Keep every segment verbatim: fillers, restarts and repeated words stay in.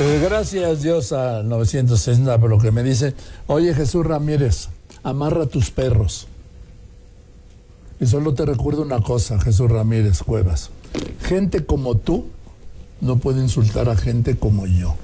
Eh, gracias Dios a novecientos sesenta por lo que me dice. Oye, Jesús Ramírez, amarra tus perros. Y solo te recuerdo una cosa, Jesús Ramírez Cuevas. Gente como tú no puede insultar a gente como yo.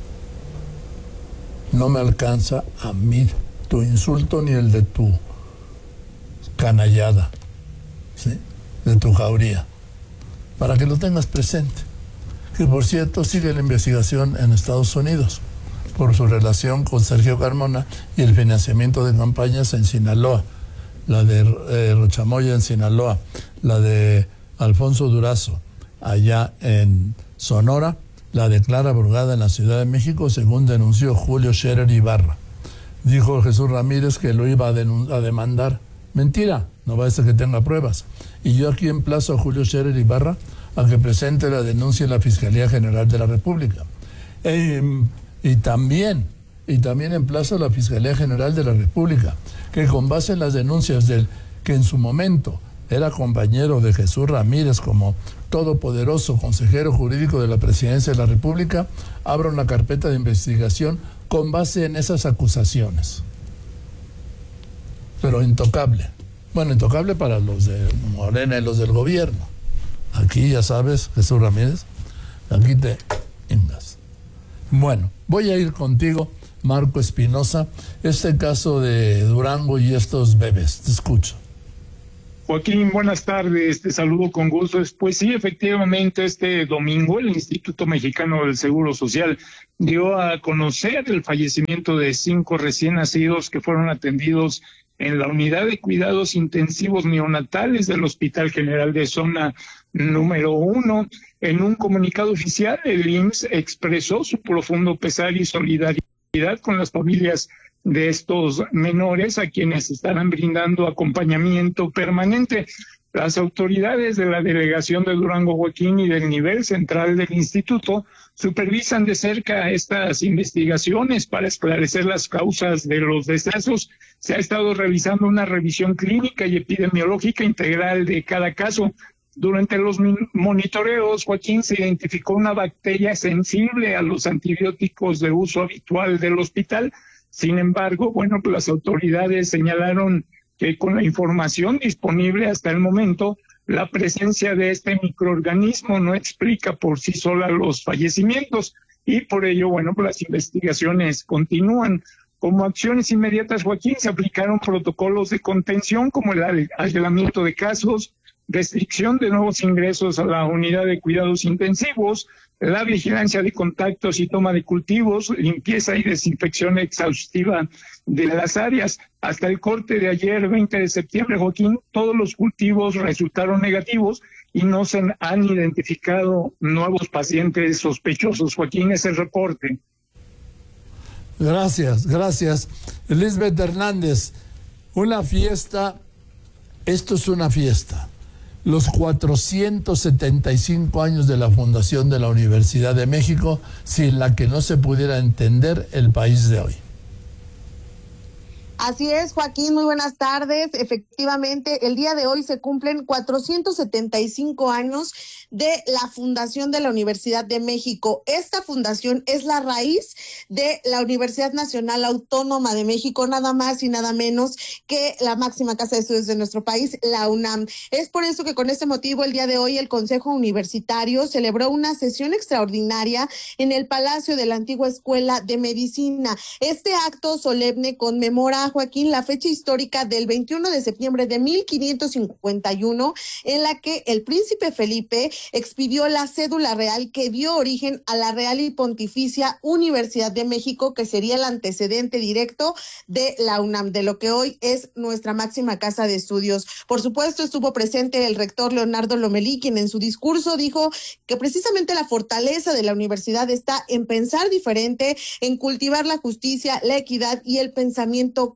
No me alcanza a mí tu insulto ni el de tu canallada, ¿sí? De tu jauría. Para que lo tengas presente. Que por cierto sigue la investigación en Estados Unidos por su relación con Sergio Carmona y el financiamiento de campañas en Sinaloa, la de eh, Rochamoya en Sinaloa, la de Alfonso Durazo allá en Sonora, la de Clara Brugada en la Ciudad de México, según denunció Julio Scherer Ibarra. Dijo Jesús Ramírez que lo iba a, a demandar. Mentira, no va a ser que tenga pruebas. Y yo aquí emplazo a Julio Scherer Ibarra a que presente la denuncia en la Fiscalía General de la República. E, y también, y también emplazo a la Fiscalía General de la República, que con base en las denuncias del que en su momento era compañero de Jesús Ramírez como todopoderoso consejero jurídico de la Presidencia de la República, abra una carpeta de investigación con base en esas acusaciones. Pero intocable. Bueno, intocable para los de Morena y los del gobierno. Aquí ya sabes, Jesús Ramírez, aquí te indas. Bueno, voy a ir contigo, Marco Espinosa, este caso de Durango y estos bebés. Te escucho. Joaquín, buenas tardes, te saludo con gusto. Pues sí, efectivamente, este domingo el Instituto Mexicano del Seguro Social dio a conocer el fallecimiento de cinco recién nacidos que fueron atendidos en la unidad de cuidados intensivos neonatales del Hospital General de Zona número uno. En un comunicado oficial, el I M S S expresó su profundo pesar y solidaridad con las familias de estos menores a quienes estarán brindando acompañamiento permanente. Las autoridades de la delegación de Durango, Joaquín, y del nivel central del instituto supervisan de cerca estas investigaciones para esclarecer las causas de los decesos. Se ha estado realizando una revisión clínica y epidemiológica integral de cada caso. Durante los monitoreos, Joaquín, se identificó una bacteria sensible a los antibióticos de uso habitual del hospital. Sin embargo, bueno, pues las autoridades señalaron que con la información disponible hasta el momento, la presencia de este microorganismo no explica por sí sola los fallecimientos y por ello, bueno, pues las investigaciones continúan. Como acciones inmediatas, Joaquín, se aplicaron protocolos de contención como el aislamiento de casos, restricción de nuevos ingresos a la unidad de cuidados intensivos, la vigilancia de contactos y toma de cultivos, limpieza y desinfección exhaustiva de las áreas. Hasta el corte de ayer, veinte de septiembre, Joaquín, todos los cultivos resultaron negativos y no se han identificado nuevos pacientes sospechosos. Joaquín, ese es el reporte. Gracias, gracias. Elizabeth Hernández, una fiesta, esto es una fiesta. Los cuatrocientos setenta y cinco años de la fundación de la Universidad de México, sin la que no se pudiera entender el país de hoy. Así es, Joaquín, muy buenas tardes. Efectivamente, el día de hoy se cumplen cuatrocientos setenta y cinco años de la fundación de la Universidad de México. Esta fundación es la raíz de la Universidad Nacional Autónoma de México, nada más y nada menos que la máxima casa de estudios de nuestro país, la UNAM. Es por eso que con este motivo, el día de hoy, el Consejo Universitario celebró una sesión extraordinaria en el Palacio de la antigua Escuela de Medicina. Este acto solemne conmemora, Joaquín, la fecha histórica del veintiuno de septiembre de mil quinientos cincuenta y uno, en la que el príncipe Felipe expidió la cédula real que dio origen a la Real y Pontificia Universidad de México, que sería el antecedente directo de la UNAM, de lo que hoy es nuestra máxima casa de estudios. Por supuesto, estuvo presente el rector Leonardo Lomelí, quien en su discurso dijo que precisamente la fortaleza de la universidad está en pensar diferente, en cultivar la justicia, la equidad y el pensamiento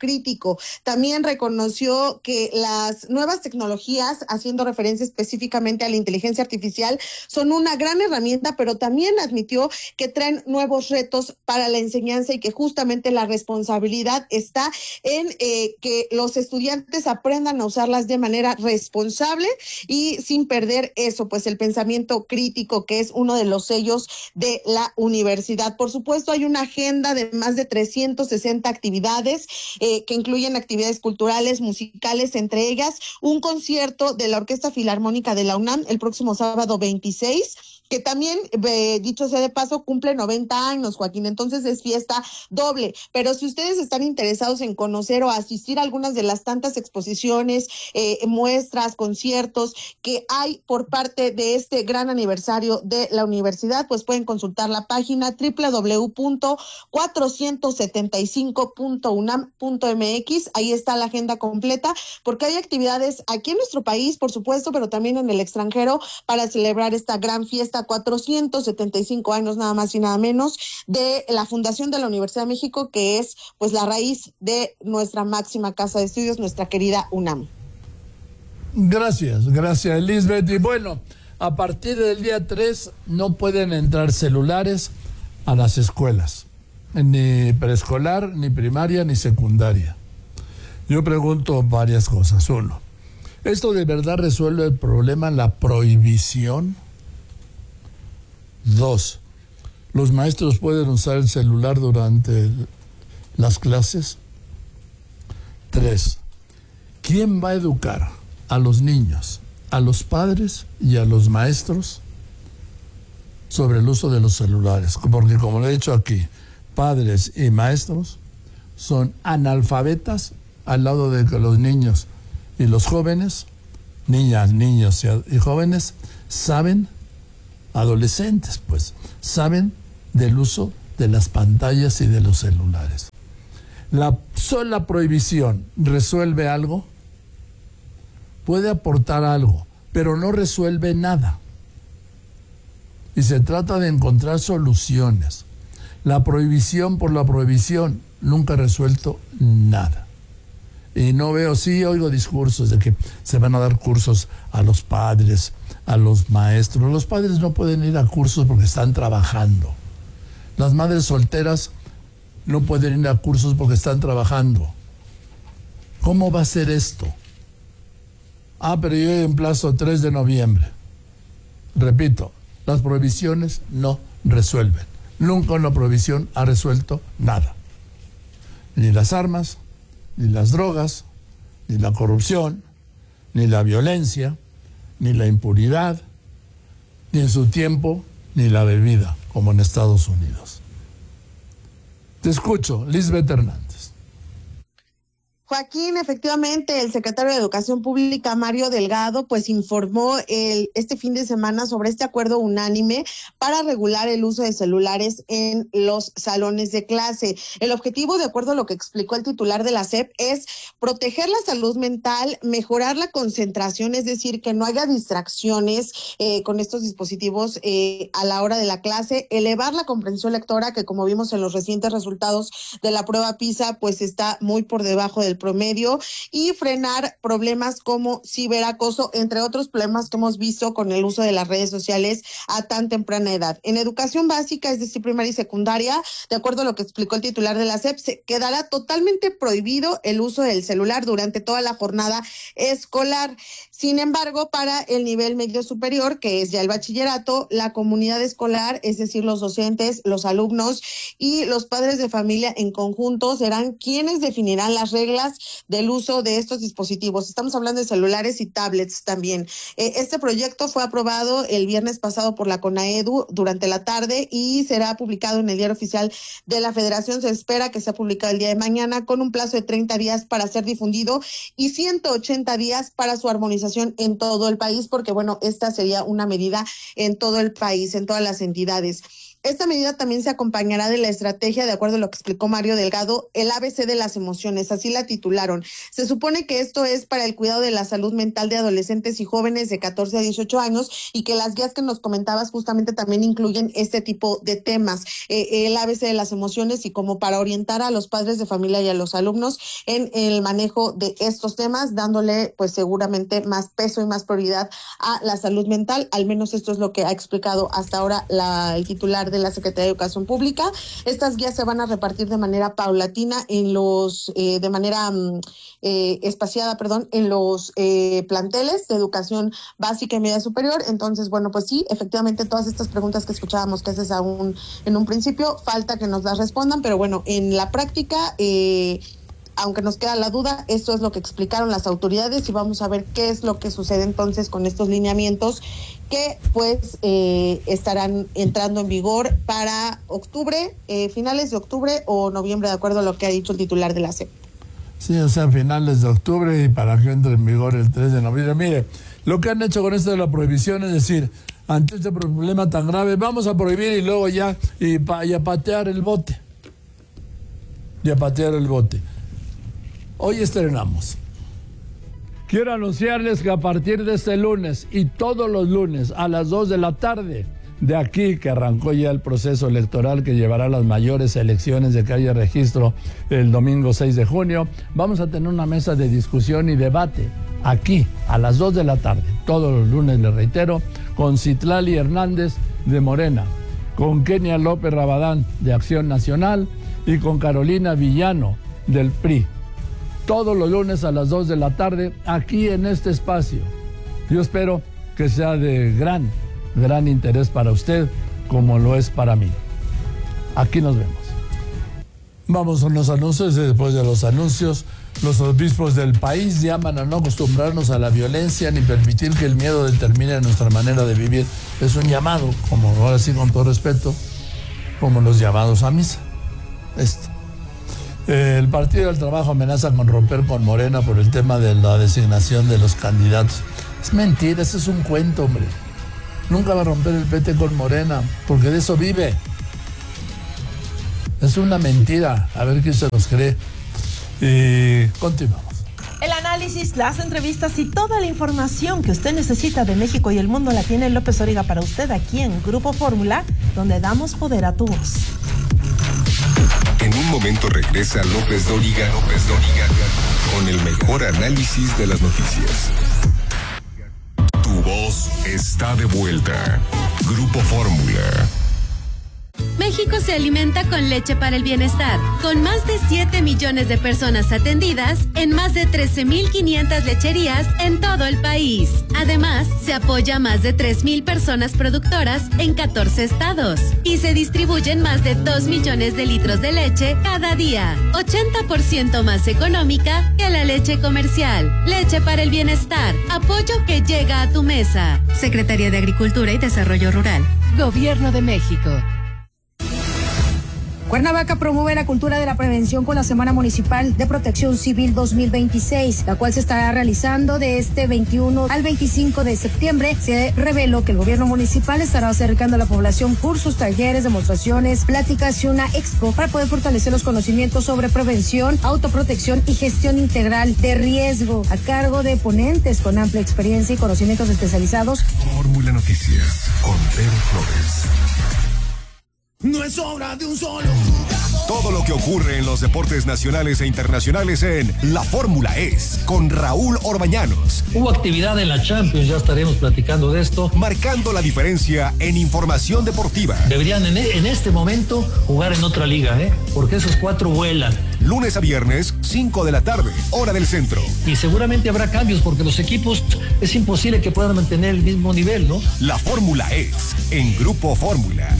crítico. También reconoció que las nuevas tecnologías, haciendo referencia específicamente a la inteligencia artificial, son una gran herramienta, pero también admitió que traen nuevos retos para la enseñanza y que justamente la responsabilidad está en eh, que los estudiantes aprendan a usarlas de manera responsable y sin perder eso, pues el pensamiento crítico, que es uno de los sellos de la universidad. Por supuesto, hay una agenda de más de trescientas sesenta actividades eh, que incluyen actividades culturales, musicales, entre ellas un concierto de la Orquesta Filarmónica de la UNAM el próximo sábado veintiséis, que también, eh, dicho sea de paso, cumple noventa años, Joaquín, entonces es fiesta doble. Pero si ustedes están interesados en conocer o asistir a algunas de las tantas exposiciones, eh, muestras, conciertos que hay por parte de este gran aniversario de la universidad, pues pueden consultar la página doble u doble u doble u punto cuatrocientos setenta y cinco punto unam punto m x. Ahí está la agenda completa, porque hay actividades aquí en nuestro país, por supuesto, pero también en el extranjero para celebrar esta gran fiesta, cuatrocientos setenta y cinco años nada más y nada menos de la fundación de la Universidad de México, que es pues la raíz de nuestra máxima casa de estudios, nuestra querida UNAM. Gracias, gracias Lisbeth. Y bueno, a partir del día tres no pueden entrar celulares a las escuelas, ni preescolar, ni primaria, ni secundaria. Yo pregunto varias cosas. Uno, ¿esto de verdad resuelve el problema, la prohibición? Dos, ¿los maestros pueden usar el celular durante las clases? Tres, ¿quién va a educar a los niños, a los padres y a los maestros sobre el uso de los celulares? Porque, como le he dicho aquí, padres y maestros son analfabetas al lado de que los niños y los jóvenes, niñas, niños y jóvenes, saben, adolescentes pues, saben del uso de las pantallas y de los celulares. La sola prohibición resuelve algo, puede aportar algo, pero no resuelve nada. Y se trata de encontrar soluciones. La prohibición por la prohibición nunca ha resuelto nada. Y no veo, sí oigo discursos de que se van a dar cursos a los padres, a los maestros. Los padres no pueden ir a cursos porque están trabajando. Las madres solteras no pueden ir a cursos porque están trabajando. ¿Cómo va a ser esto? Ah, pero yo emplazo tres de noviembre. Repito, las prohibiciones no resuelven. Nunca una prohibición ha resuelto nada. Ni las armas, ni las drogas, ni la corrupción, ni la violencia, ni la impunidad, ni en su tiempo, ni la bebida, como en Estados Unidos. Te escucho, Lisbeth Hernández. Joaquín, efectivamente, el secretario de Educación Pública, Mario Delgado, pues informó el, este fin de semana sobre este acuerdo unánime para regular el uso de celulares en los salones de clase. El objetivo, de acuerdo a lo que explicó el titular de la S E P, es proteger la salud mental, mejorar la concentración, es decir, que no haya distracciones eh, con estos dispositivos eh, a la hora de la clase, elevar la comprensión lectora, que como vimos en los recientes resultados de la prueba PISA, pues está muy por debajo del promedio, y frenar problemas como ciberacoso, entre otros problemas que hemos visto con el uso de las redes sociales a tan temprana edad. En educación básica, es decir, primaria y secundaria, de acuerdo a lo que explicó el titular de la S E P, se quedará totalmente prohibido el uso del celular durante toda la jornada escolar. Sin embargo, para el nivel medio superior, que es ya el bachillerato, la comunidad escolar, es decir, los docentes, los alumnos y los padres de familia en conjunto serán quienes definirán las reglas del uso de estos dispositivos. Estamos hablando de celulares y tablets también. Eh, este proyecto fue aprobado el viernes pasado por la CONAEDU durante la tarde y será publicado en el Diario Oficial de la Federación. Se espera que sea publicado el día de mañana con un plazo de treinta días para ser difundido y ciento ochenta días para su armonización en todo el país, porque bueno, esta sería una medida en todo el país, en todas las entidades. Esta medida también se acompañará de la estrategia, de acuerdo a lo que explicó Mario Delgado, el A B C de las emociones, así la titularon. Se supone que esto es para el cuidado de la salud mental de adolescentes y jóvenes de catorce a dieciocho años y que las guías que nos comentabas justamente también incluyen este tipo de temas, eh, el A B C de las emociones y como para orientar a los padres de familia y a los alumnos en el manejo de estos temas, dándole pues seguramente más peso y más prioridad a la salud mental. Al menos esto es lo que ha explicado hasta ahora la, el titular de la Secretaría de Educación Pública. Estas guías se van a repartir de manera paulatina en los, eh, de manera eh, espaciada, perdón, en los eh, planteles de educación básica y media superior. Entonces, bueno, pues sí, efectivamente todas estas preguntas que escuchábamos que haces aún en un principio, falta que nos las respondan, pero bueno, en la práctica, eh, aunque nos queda la duda, esto es lo que explicaron las autoridades y vamos a ver qué es lo que sucede entonces con estos lineamientos que pues eh, estarán entrando en vigor para octubre, eh, finales de octubre o noviembre, de acuerdo a lo que ha dicho el titular de la S E P. Sí, o sea, finales de octubre y para que entre en vigor el tres de noviembre. Mire, lo que han hecho con esto de la prohibición es decir, ante este problema tan grave, vamos a prohibir y luego ya y, pa, y a patear el bote. Y a patear el bote. Hoy estrenamos. Quiero anunciarles que a partir de este lunes y todos los lunes a las dos de la tarde, de aquí que arrancó ya el proceso electoral que llevará a las mayores elecciones de que haya registro el domingo seis de junio, vamos a tener una mesa de discusión y debate aquí a las dos de la tarde, todos los lunes, les reitero, con Citlali Hernández de Morena, con Kenia López Rabadán de Acción Nacional y con Carolina Villano del P R I. Todos los lunes a las dos de la tarde, aquí en este espacio. Yo espero que sea de gran, gran interés para usted, como lo es para mí. Aquí nos vemos. Vamos con los anuncios y después de los anuncios, los obispos del país llaman a no acostumbrarnos a la violencia ni permitir que el miedo determine nuestra manera de vivir. Es un llamado, como ahora sí con todo respeto, como los llamados a misa. Este. El Partido del Trabajo amenaza con romper con Morena por el tema de la designación de los candidatos. Es mentira, ese es un cuento, hombre. Nunca va a romper el P T con Morena, porque de eso vive. Es una mentira, a ver quién se los cree. Y continuamos. El análisis, las entrevistas y toda la información que usted necesita de México y el mundo la tiene López Dóriga para usted aquí en Grupo Fórmula, donde damos poder a tu voz. En un momento regresa López Dóriga, López Dóriga, con el mejor análisis de las noticias. Tu voz está de vuelta. Grupo Fórmula. México se alimenta con leche para el bienestar, con más de siete millones de personas atendidas en más de trece mil quinientas lecherías en todo el país. Además, se apoya a más de tres mil personas productoras en catorce estados y se distribuyen más de dos millones de litros de leche cada día, ochenta por ciento más económica que la leche comercial. Leche para el bienestar, apoyo que llega a tu mesa. Secretaría de Agricultura y Desarrollo Rural. Gobierno de México. Cuernavaca promueve la cultura de la prevención con la Semana Municipal de Protección Civil dos mil veintiséis, la cual se estará realizando de este veintiuno al veinticinco de septiembre. Se reveló que el gobierno municipal estará acercando a la población cursos, talleres, demostraciones, pláticas y una expo para poder fortalecer los conocimientos sobre prevención, autoprotección y gestión integral de riesgo, a cargo de ponentes con amplia experiencia y conocimientos especializados. Fórmula Noticias con Pedro Flores. No es obra de un solo jugador. Todo lo que ocurre en los deportes nacionales e internacionales en La Fórmula Es, con Raúl Orbañanos. Hubo actividad en la Champions, ya estaremos platicando de esto. Marcando la diferencia en información deportiva. Deberían en, en este momento jugar en otra liga, ¿eh? Porque esos cuatro vuelan. Lunes a viernes, cinco de la tarde, hora del centro. Y seguramente habrá cambios porque los equipos es imposible que puedan mantener el mismo nivel, ¿no? La Fórmula Es, en Grupo Fórmula.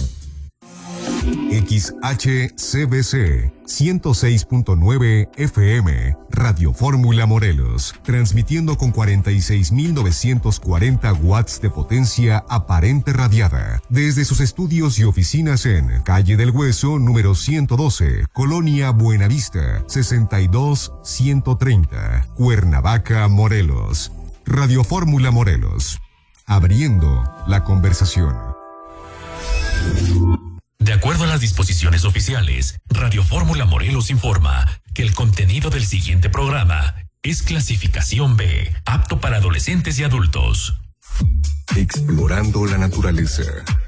X H C B C ciento seis punto nueve F M, Radio Fórmula Morelos, transmitiendo con cuarenta y seis mil novecientos cuarenta watts de potencia aparente radiada, desde sus estudios y oficinas en Calle del Hueso, número ciento doce, Colonia Buenavista, sesenta y dos ciento treinta, Cuernavaca, Morelos. Radio Fórmula Morelos, abriendo la conversación. todas las disposiciones oficiales, Radio Fórmula Morelos informa que el contenido del siguiente programa es clasificación B, apto para adolescentes y adultos. Explorando la naturaleza.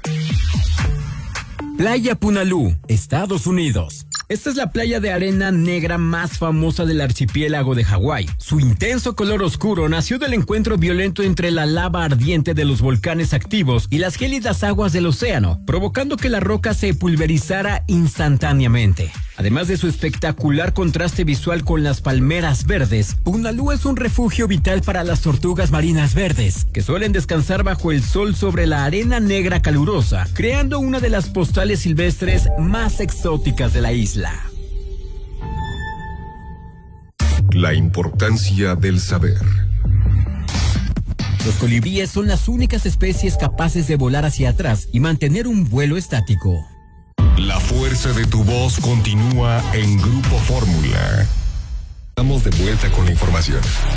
Playa Punalú, Estados Unidos. Esta es la playa de arena negra más famosa del archipiélago de Hawái. Su intenso color oscuro nació del encuentro violento entre la lava ardiente de los volcanes activos y las gélidas aguas del océano, provocando que la roca se pulverizara instantáneamente. Además de su espectacular contraste visual con las palmeras verdes, Punalú es un refugio vital para las tortugas marinas verdes, que suelen descansar bajo el sol sobre la arena negra calurosa, creando una de las postales silvestres más exóticas de la isla. La importancia del saber. Los colibríes son las únicas especies capaces de volar hacia atrás y mantener un vuelo estático. La fuerza de tu voz continúa en Grupo Fórmula. Estamos de vuelta con la información.